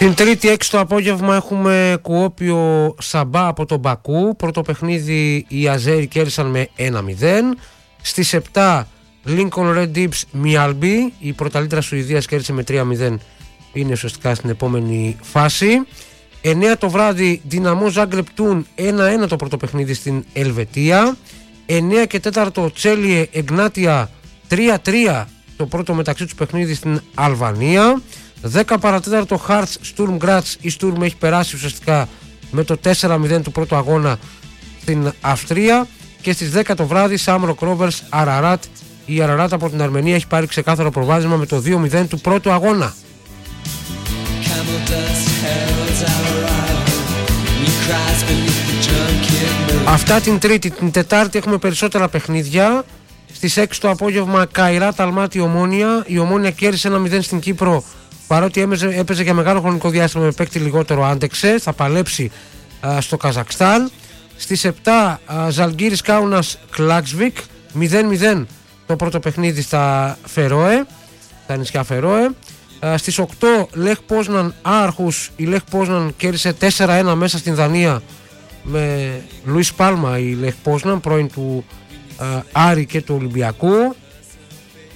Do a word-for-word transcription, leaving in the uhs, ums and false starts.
Την Τρίτη έξι το απόγευμα έχουμε Κουόπιο Σαμπά από τον Μπακού. Πρώτο παιχνίδι οι Αζέροι κέρδισαν με ένα μηδέν. Στις επτά Lincoln Red Dips Μιάλμπι, η πρωταλήτρα Σουηδίας κέρδισε με τρία μηδέν, είναι ουσιαστικά στην επόμενη φάση. εννιά το βράδυ Δυναμό Ζάγκρεπ Τούν ένα ένα το πρώτο παιχνίδι στην Ελβετία. εννιά και τέσσερα Τσέλιε Εγνάτια τρία τρία το πρώτο μεταξύ τους παιχνίδι στην Αλβανία. δέκα παρατέταρτο Hearts Sturm Graz, η Sturm έχει περάσει ουσιαστικά με το τέσσερα μηδέν του πρώτου αγώνα στην Αυστρία. Και στις δέκα το βράδυ Shamrock Rovers Ararat, η Ararat από την Αρμενία έχει πάρει ξεκάθαρο προβάδισμα με το δύο μηδέν του πρώτου αγώνα. Αυτά την Τρίτη. Την Τετάρτη έχουμε περισσότερα παιχνίδια. Στις έξι το απόγευμα Καϊράτ Αλμάτι Ομόνια. Η Ομόνια κέρδισε ένα μηδέν στην Κύπρο, παρότι έπαιζε, έπαιζε για μεγάλο χρονικό διάστημα με παίκτη λιγότερο, άντεξε. Θα παλέψει α, στο Καζακστάν. Στις επτά Ζαλγκύρης Κάουνας Κλάξβικ μηδέν μηδέν το πρώτο παιχνίδι στα Φερόε, τα νησιά Φερόε. Α, στις οκτώ Λεχ Πόσναν Άρχους, η Λεχ Πόσναν κέρδισε τέσσερα ένα μέσα στην Δανία με Λουίς Πάλμα, η Λεχ Πόσναν, πρώην του α, Άρη και του Ολυμπιακού.